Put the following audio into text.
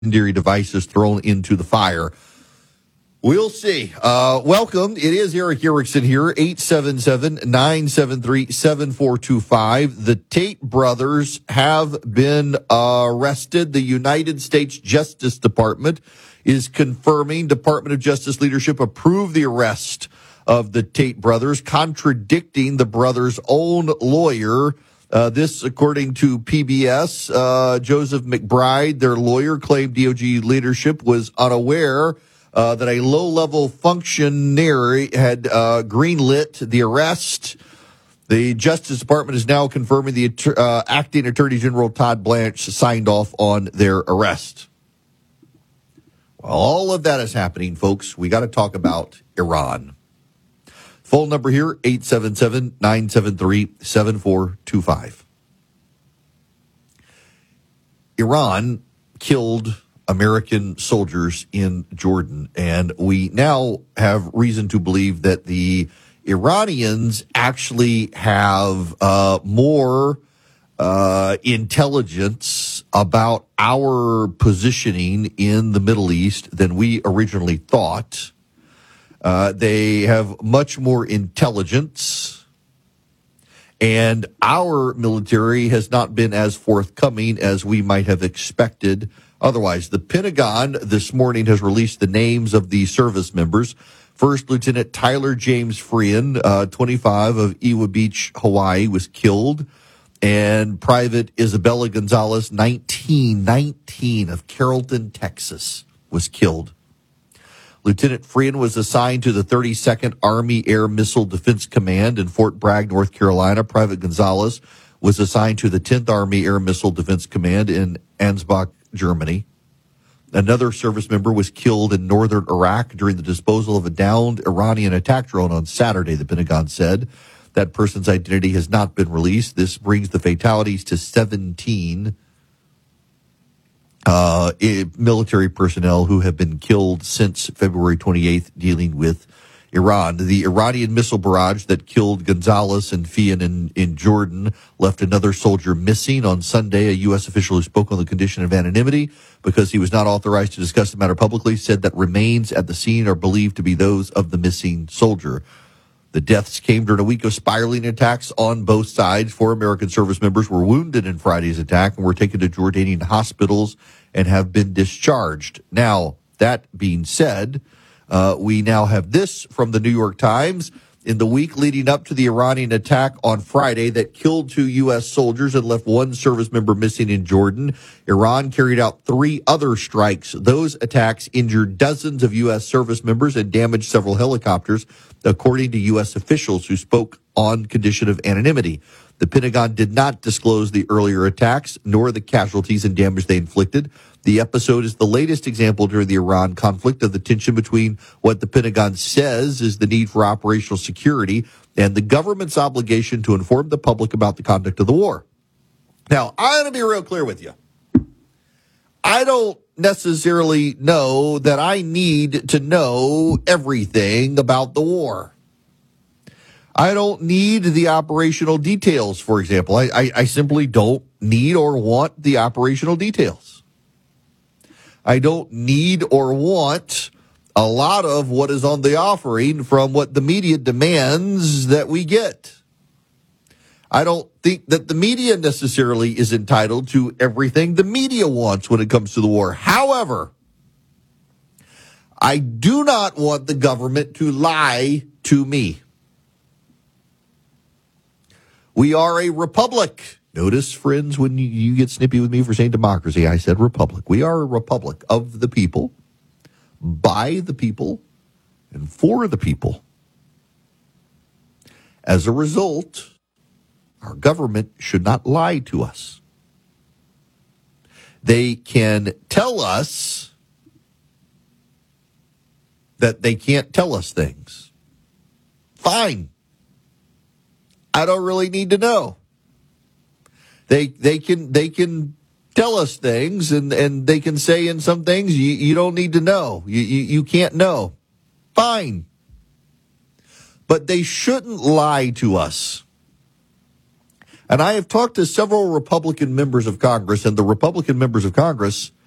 secondary devices thrown into the fire. We'll see. Welcome. It is Erick Erickson here, 877-973-7425. The Tate brothers have been arrested. The United States Justice Department is confirming Department of Justice leadership approved the arrest of the Tate brothers, contradicting the brothers' own lawyer. This, according to PBS, Joseph McBride, their lawyer, claimed DOJ leadership was unaware that a low-level functionary had greenlit the arrest. The Justice Department is now confirming the acting Attorney General Todd Blanche signed off on their arrest. While all of that is happening, folks, we got to talk about Iran. Phone number here, 877-973-7425. Iran killed American soldiers in Jordan, and we now have reason to believe that the Iranians actually have more intelligence about our positioning in the Middle East than we originally thought. They have much more intelligence, and our military has not been as forthcoming as we might have expected otherwise. The Pentagon this morning has released the names of the service members. First Lieutenant Tyler James Frean, 25, of Iwa Beach, Hawaii, was killed. And Private Isabella Gonzalez, 19 of Carrollton, Texas, was killed. Lieutenant Frean was assigned to the 32nd Army Air Missile Defense Command in Fort Bragg, North Carolina. Private Gonzalez was assigned to the 10th Army Air Missile Defense Command in Ansbach, Germany. Another service member was killed in northern Iraq during the disposal of a downed Iranian attack drone on Saturday, the Pentagon said. That person's identity has not been released. This brings the fatalities to 17 military personnel who have been killed since February 28th dealing with Iran. The Iranian missile barrage that killed Gonzalez and Fian in Jordan left another soldier missing on Sunday. A U.S. official who spoke on the condition of anonymity because he was not authorized to discuss the matter publicly said that remains at the scene are believed to be those of the missing soldier. The deaths came during a week of spiraling attacks on both sides. 4 American service members were wounded in Friday's attack and were taken to Jordanian hospitals and have been discharged. Now, that being said, we now have this from the New York Times. In the week leading up to the Iranian attack on Friday that killed 2 U.S. soldiers and left 1 service member missing in Jordan, Iran carried out 3 other strikes. Those attacks injured dozens of U.S. service members and damaged several helicopters, according to U.S. officials who spoke on condition of anonymity. The Pentagon did not disclose the earlier attacks nor the casualties and damage they inflicted. The episode is the latest example during the Iran conflict of the tension between what the Pentagon says is the need for operational security and the government's obligation to inform the public about the conduct of the war. Now, I'm going to be real clear with you. I don't necessarily know that I need to know everything about the war. I don't need the operational details, for example. I simply don't need or want the operational details. I don't need or want a lot of what is on the offering from what the media demands that we get. I don't think that the media necessarily is entitled to everything the media wants when it comes to the war. However, I do not want the government to lie to me. We are a republic. Notice, friends, when you get snippy with me for saying democracy, I said republic. We are a republic of the people, by the people, and for the people. As a result, our government should not lie to us. They can tell us that they can't tell us things. Fine. I don't really need to know. They can tell us things and they can say in some things you don't need to know. You can't know. Fine. But they shouldn't lie to us. And I have talked to several Republican members of Congress, and the Republican members of Congress